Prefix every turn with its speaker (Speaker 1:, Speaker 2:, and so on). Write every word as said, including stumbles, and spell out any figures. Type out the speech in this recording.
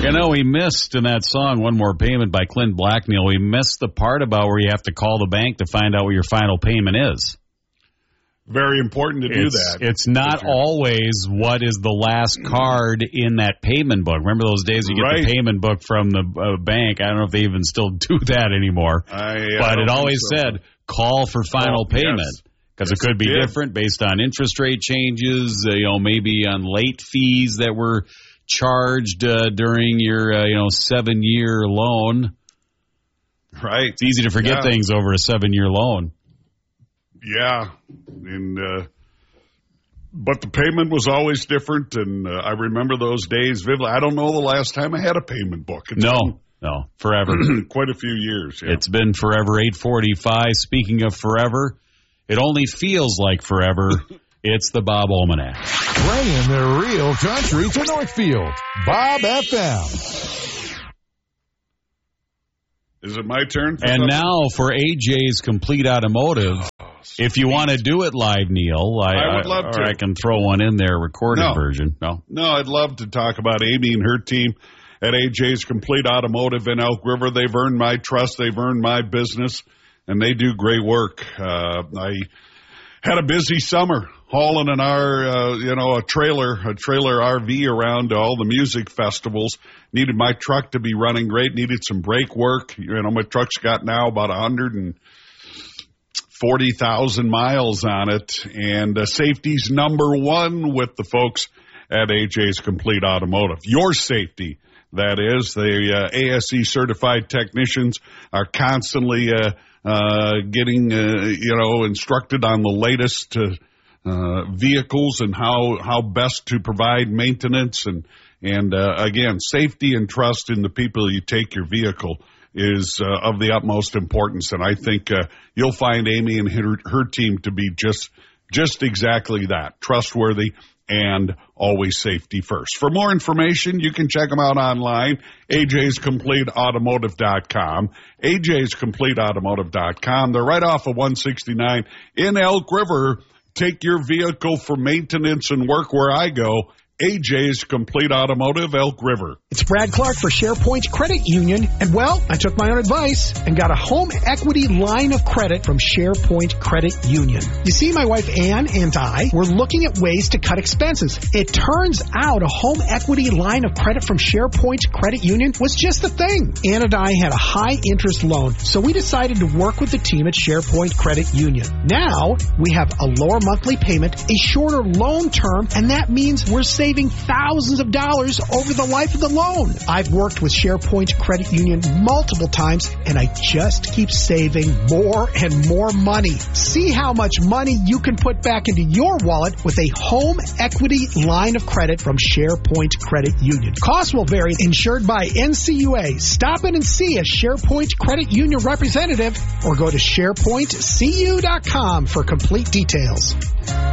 Speaker 1: You know, we missed in that song, One More Payment by Clint Blacknell, we missed the part about where you have to call the bank to find out what your final payment is.
Speaker 2: Very important to do
Speaker 1: it's,
Speaker 2: that.
Speaker 1: It's not always what is the last card in that payment book. Remember those days you get
Speaker 2: right.
Speaker 1: the payment book from the uh, bank? I don't know if they even still do that anymore.
Speaker 2: I,
Speaker 1: but
Speaker 2: I
Speaker 1: it always
Speaker 2: so.
Speaker 1: said, call for final
Speaker 2: oh,
Speaker 1: payment. Because yes. yes, it could be
Speaker 2: it
Speaker 1: different based on interest rate changes, uh, you know, maybe on late fees that were charged uh, during your, uh, you know, seven-year loan.
Speaker 2: Right.
Speaker 1: It's easy to forget
Speaker 2: yeah.
Speaker 1: things over a seven-year loan.
Speaker 2: Yeah, and uh, but the payment was always different, and uh, I remember those days vividly. I don't know the last time I had a payment book. It's
Speaker 1: no, no, forever.
Speaker 2: Quite a few years. Yeah.
Speaker 1: It's been forever. eight forty-five. Speaking of forever, it only feels like forever. It's the Bob Almanac.
Speaker 3: Playing the real country to Northfield. Bob F M.
Speaker 2: Is it my turn?
Speaker 1: And
Speaker 2: something?
Speaker 1: now for A J's Complete Automotive. Oh, if you want to do it live, Neil, I,
Speaker 2: I would love
Speaker 1: I,
Speaker 2: to.
Speaker 1: Or I can throw one in there, recorded
Speaker 2: no.
Speaker 1: version. No,
Speaker 2: no, I'd love to talk about Amy and her team at A J's Complete Automotive in Elk River. They've earned my trust. They've earned my business, and they do great work. Uh, I had a busy summer hauling an R, uh, you know, a trailer, a trailer R V around to all the music festivals. Needed my truck to be running great. Needed some brake work. You know, my truck's got now about one hundred forty thousand miles on it. And uh, safety's number one with the folks at A J's Complete Automotive. Your safety, that is. The uh, A S E certified technicians are constantly uh, uh, getting, uh, you know, instructed on the latest uh, uh, vehicles and how, how best to provide maintenance. And, and uh, again, safety and trust in the people you take your vehicle is uh, of the utmost importance. And I think uh, you'll find Amy and her, her team to be just just exactly that, trustworthy and always safety first. For more information, you can check them out online, A J's Complete Automotive dot com, A J's Complete Automotive dot com. They're right off of one sixty-nine in Elk River. Take your vehicle for maintenance and work where I go. A J's Complete Automotive, Elk River.
Speaker 4: It's Brad Clark for SharePoint Credit Union. And, well, I took my own advice and got a home equity line of credit from SharePoint Credit Union. You see, my wife Ann and I were looking at ways to cut expenses. It turns out a home equity line of credit from SharePoint Credit Union was just the thing. Ann and I had a high-interest loan, so we decided to work with the team at SharePoint Credit Union. Now, we have a lower monthly payment, a shorter loan term, and that means we're saving saving thousands of dollars over the life of the loan. I've worked with SharePoint Credit Union multiple times, and I just keep saving more and more money. See how much money you can put back into your wallet with a home equity line of credit from SharePoint Credit Union. Costs will vary. Insured by N C U A. Stop in and see a SharePoint Credit Union representative or go to SharePoint C U dot com for complete details.